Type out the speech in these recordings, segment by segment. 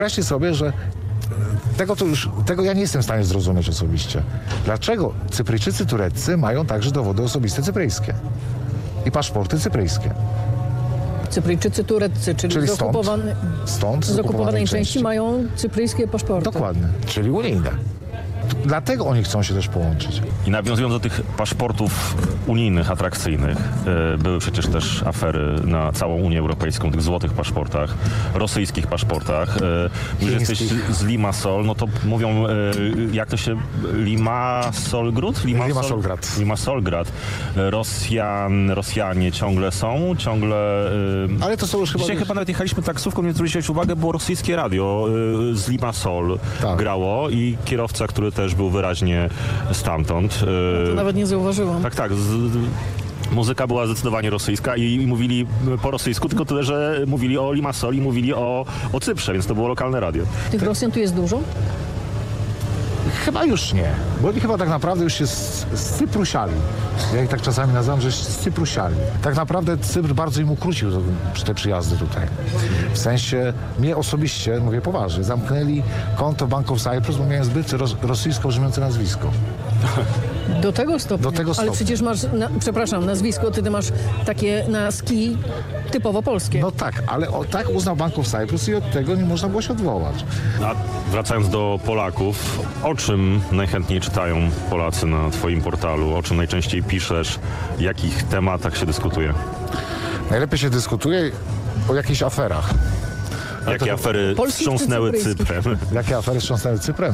Wyobraźcie sobie, że tego ja nie jestem w stanie zrozumieć osobiście. Dlaczego Cypryjczycy tureccy mają także dowody osobiste cypryjskie i paszporty cypryjskie? Cypryjczycy tureccy, czyli z okupowanej części mają cypryjskie paszporty. Dokładnie, czyli unijne. Dlatego oni chcą się też połączyć. I nawiązując do tych paszportów unijnych, atrakcyjnych, były przecież też afery na całą Unię Europejską, tych złotych paszportach, rosyjskich paszportach. Że jesteś z Limassol, no to mówią, jak to się... Limassolgrad? Limassolgrad. Rosjanie ciągle są, Ale to są już chyba... Dzisiaj chyba nawet jechaliśmy taksówką, nie zwróciłeś uwagę, było rosyjskie radio z Limassol grało i kierowca, który też był wyraźnie stamtąd. To nawet nie zauważyłam. Tak. Muzyka była zdecydowanie rosyjska i mówili po rosyjsku, tylko tyle, że mówili o Limassol i mówili o Cyprze, więc to było lokalne radio. Tych Rosjan tu jest dużo? Chyba już nie, bo oni chyba tak naprawdę już się scyprusiali. Ja ich tak czasami nazywam, że scyprusiali. Tak naprawdę Cypr bardzo im ukrócił te przyjazdy tutaj. W sensie, mnie osobiście, mówię poważnie, zamknęli konto Bank of Cyprus, bo miałem zbyt rosyjsko brzmiące nazwisko. Do tego stopnia? Do tego stopnia. Ale przecież masz, nazwisko, ty masz takie na ski typowo polskie. No tak, ale tak uznał Bank of Cyprus i od tego nie można było się odwołać. A wracając do Polaków, o czym najchętniej czytają Polacy na twoim portalu? O czym najczęściej piszesz? W jakich tematach się dyskutuje? Najlepiej się dyskutuje o jakichś aferach. Jakie afery wstrząsnęły Cyprem? Jakie afery wstrząsnęły Cyprem?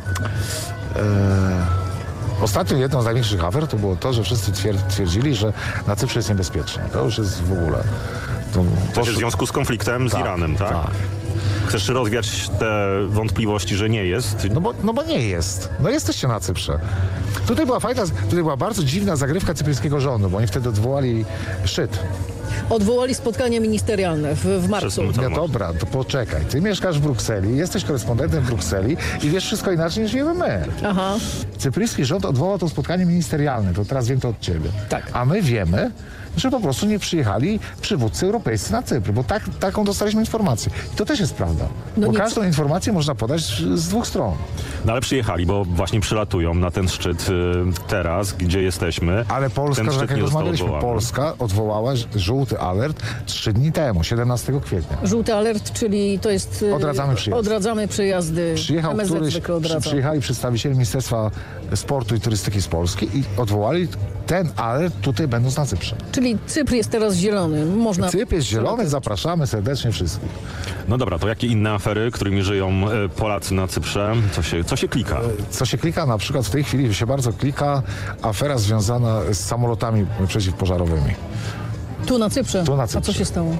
Ostatnio jedną z największych afer to było to, że wszyscy twierdzili, że na Cyprze jest niebezpiecznie. To już jest w ogóle... To jest w związku z konfliktem z Iranem, tak? Tak. Chcesz rozwiać te wątpliwości, że nie jest? No bo nie jest. No jesteście na Cyprze. Tutaj była bardzo dziwna zagrywka cypryjskiego rządu, bo oni wtedy odwołali szczyt. Odwołali spotkanie ministerialne w marcu. No dobra, to poczekaj. Ty mieszkasz w Brukseli, jesteś korespondentem w Brukseli i wiesz wszystko inaczej niż wiemy my. Aha. Cypryjski rząd odwołał to spotkanie ministerialne, to teraz wiem to od ciebie. Tak. A my wiemy, że po prostu nie przyjechali przywódcy europejscy na Cypr, bo taką dostaliśmy informację. I to też jest prawda. Bo każdą informację można podać z dwóch stron. No ale przyjechali, bo właśnie przylatują na ten szczyt teraz, gdzie jesteśmy. Ale Polska, ten że szczyt jak nie został rozmawialiśmy, odwołany. Polska odwołała żółty alert 3 dni temu, 17 kwietnia. Żółty alert, czyli to jest... Odradzamy przyjazdy. Odradzamy przyjazdy. Przyjechali przedstawiciele Ministerstwa Sportu i Turystyki z Polski i odwołali ten alert tutaj będąc na Cyprze. Czyli Cypr jest teraz zielony. Cypr jest zielony, zapraszamy serdecznie wszystkich. No dobra, to jakie inne afery, którymi żyją Polacy na Cyprze? Co się klika? Co się klika? Na przykład w tej chwili się bardzo klika afera związana z samolotami przeciwpożarowymi. Tu na Cyprze? A co się stało?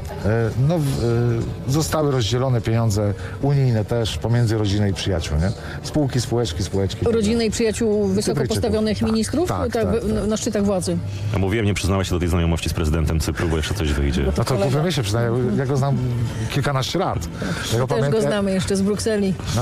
Zostały rozdzielone pieniądze unijne też pomiędzy rodzinę i przyjaciół, nie? Spółeczki. Rodziny i przyjaciół wysoko postawionych ministrów? Tak. Na szczytach władzy. Ja mówiłem, nie przyznałeś się do tej znajomości z prezydentem Cypru, bo jeszcze coś wyjdzie. No to głupio się przyznaję, ja go znam kilkanaście lat. Też go znamy jeszcze z Brukseli. No,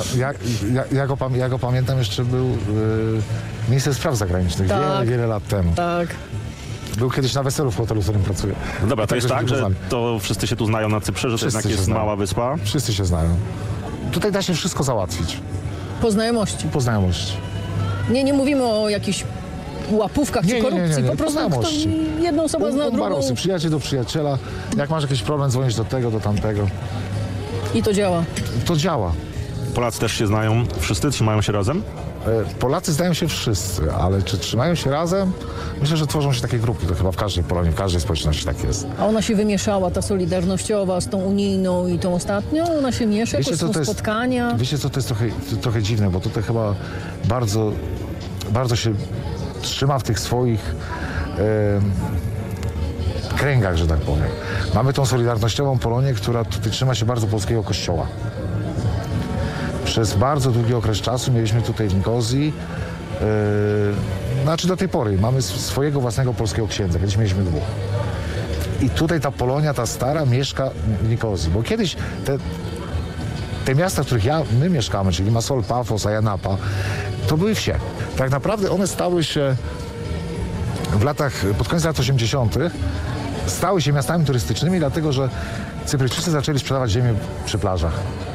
ja go pamiętam, jeszcze był minister spraw zagranicznych wiele lat temu. Tak. Był kiedyś na weselu w hotelu, w którym pracuje. No dobra, to jest tak, że to wszyscy się tu znają na Cyprze, że to jednak jest mała wyspa? Wszyscy się znają. Tutaj da się wszystko załatwić. Po znajomości. Nie mówimy o jakichś łapówkach czy korupcji. Nie, po prostu jedną osobę zna drugą. Barosy, przyjaciel do przyjaciela. Jak masz jakiś problem, dzwonisz do tego, do tamtego. I to działa. To działa. Polacy też się znają? Wszyscy trzymają się razem? Polacy zdają się wszyscy, ale czy trzymają się razem? Myślę, że tworzą się takie grupy. To chyba w każdej Polonii, w każdej społeczności tak jest. A ona się wymieszała, ta solidarnościowa z tą unijną i tą ostatnią? Ona się miesza? Jakoś są spotkania? Wiecie co, to jest trochę dziwne, bo tutaj chyba bardzo się trzyma w tych swoich kręgach, że tak powiem. Mamy tą solidarnościową Polonię, która tutaj trzyma się bardzo polskiego kościoła. Przez bardzo długi okres czasu mieliśmy tutaj w Nikozji, do tej pory mamy swojego własnego polskiego księdza, kiedyś mieliśmy 2. I tutaj ta Polonia, ta stara, mieszka w Nikozji, bo kiedyś te miasta, w których my mieszkamy, czyli Limassol, Pafos, Ayanapa, to były wsie. Tak naprawdę one stały się pod koniec lat 80. stały się miastami turystycznymi, dlatego że Cypryjczycy zaczęli sprzedawać ziemię przy plażach.